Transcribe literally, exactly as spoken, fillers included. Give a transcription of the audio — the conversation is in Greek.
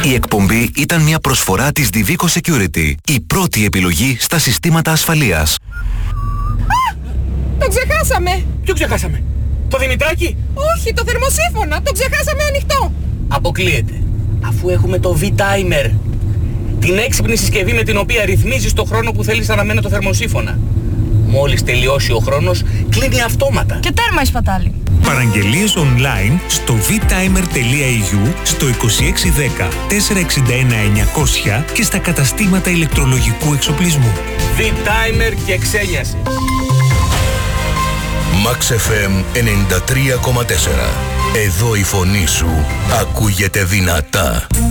Η εκπομπή ήταν μια προσφορά της Divico Security, η πρώτη επιλογή στα συστήματα ασφαλείας. Α! Το ξεχάσαμε! Ποιο ξεχάσαμε? Το Δημητράκι? Όχι, το θερμοσύφωνα! Το ξεχάσαμε ανοιχτό! Αποκλείεται. Αφού έχουμε το V-Timer. Την έξυπνη συσκευή με την οποία ρυθμίζεις το χρόνο που θέλεις να αναμένει το θερμοσύφωνα. Μόλις τελειώσει ο χρόνος, κλείνει αυτόματα. Και τέρμα η σπατάλη. Παραγγελίες online στο vtimer.eu, στο είκοσι έξι δέκα τετρακόσια εξήντα ένα εννιακόσια και στα καταστήματα ηλεκτρολογικού εξοπλισμού. V-Timer και ξένιαση. Max εφ εμ ενενήντα τρία κόμμα τέσσερα. Εδώ η φωνή σου ακούγεται δυνατά.